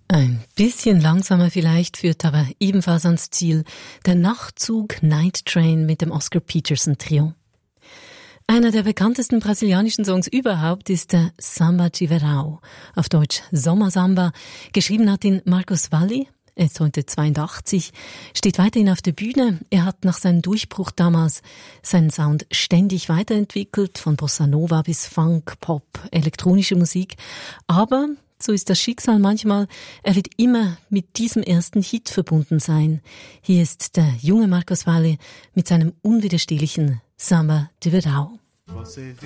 Ein bisschen langsamer vielleicht, führt aber ebenfalls ans Ziel. Der Nachtzug Night Train mit dem Oscar Peterson Trio. Einer der bekanntesten brasilianischen Songs überhaupt ist der Samba de Verão, auf Deutsch Sommersamba. Geschrieben hat ihn Marcos Valle. Er ist heute 82, steht weiterhin auf der Bühne. Er hat nach seinem Durchbruch damals seinen Sound ständig weiterentwickelt, von Bossa Nova bis Funk, Pop, elektronische Musik. Aber so ist das Schicksal manchmal, er wird immer mit diesem ersten Hit verbunden sein. Hier ist der junge Marcos Valle mit seinem unwiderstehlichen Samba de Verão.